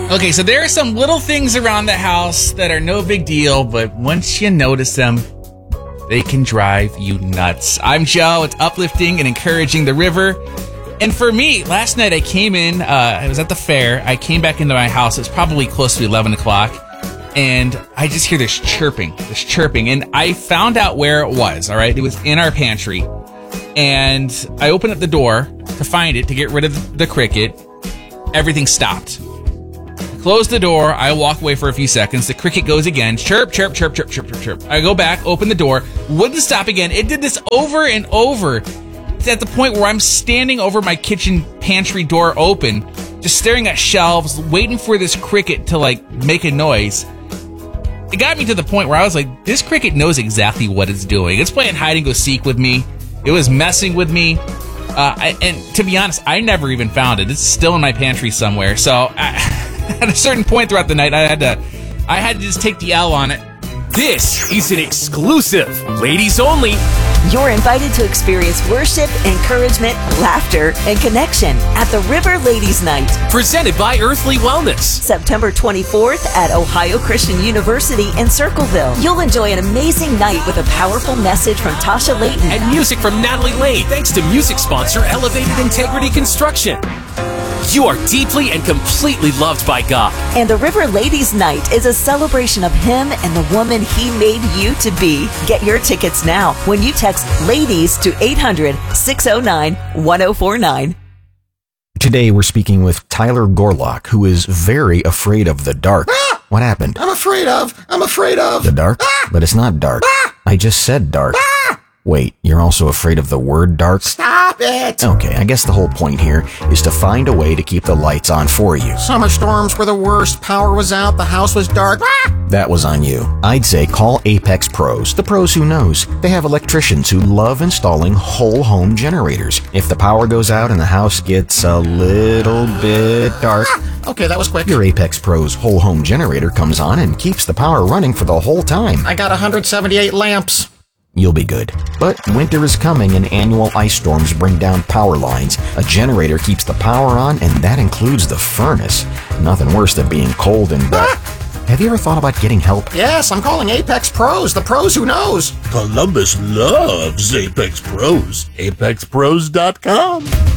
Okay, so there are some little things around the house that are no big deal, but once you notice them, they can drive you nuts. I'm Joe. It's uplifting and encouraging the river. And for me, last night I came in, I was at the fair. I came back into my house. It's probably close to 11 o'clock. And I just hear this chirping. And I found out where it was, all right? It was in our pantry. And I opened up the door to find it, to get rid of the cricket. Everything stopped. Close the door. I walk away for a few seconds. The cricket goes again. Chirp, chirp, chirp, chirp, chirp, chirp, chirp. I go back, open the door. Wouldn't stop again. It did this over and over. It's at the point where I'm standing over my kitchen pantry door open, just staring at shelves, waiting for this cricket to, make a noise. It got me to the point where I was like, this cricket knows exactly what it's doing. It's playing hide and go seek with me. It was messing with me. And to be honest, I never even found it. It's still in my pantry somewhere. So at a certain point throughout the night, I had to just take the L on it. This is an exclusive, ladies only. You're invited to experience worship, encouragement, laughter, and connection at the River Ladies Night. Presented by Earthly Wellness. September 24th at Ohio Christian University in Circleville. You'll enjoy an amazing night with a powerful message from Tasha Layton. And music from Natalie Lane, thanks to music sponsor Elevated Integrity Construction. You are deeply and completely loved by God. And the River Ladies Night is a celebration of Him and the woman He made you to be. Get your tickets now when you text LADIES to 800-609-1049. Today we're speaking with Tyler Gorlock, who is very afraid of the dark. Ah! What happened? I'm afraid of. The dark? Ah! But it's not dark. Ah! I just said dark. Ah! Wait, you're also afraid of the word dark? Stop it! Okay, I guess the whole point here is to find a way to keep the lights on for you. Summer storms were the worst. Power was out. The house was dark. Ah! That was on you. I'd say call Apex Pros, the pros who knows. They have electricians who love installing whole home generators. If the power goes out and the house gets a little bit dark, Okay, that was quick. your Apex Pros whole home generator comes on and keeps the power running for the whole time. I got 178 lamps. You'll be good. But winter is coming and annual ice storms bring down power lines. A generator keeps the power on, and that includes the furnace. Nothing worse than being cold and wet. Have you ever thought about getting help? Yes, I'm calling Apex Pros, the pros who knows. Columbus loves Apex Pros. ApexPros.com.